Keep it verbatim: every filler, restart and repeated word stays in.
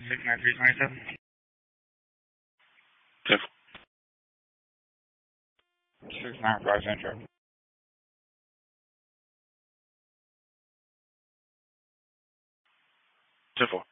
six nine three twenty-seven. ten six nine five Central. ten four.